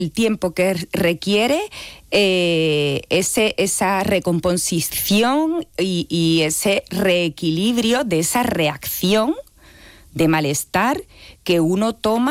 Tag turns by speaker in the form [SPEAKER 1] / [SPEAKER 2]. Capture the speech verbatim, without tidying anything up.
[SPEAKER 1] el tiempo que requiere eh, ese, esa recomposición y, y ese reequilibrio de esa reacción de malestar que uno toma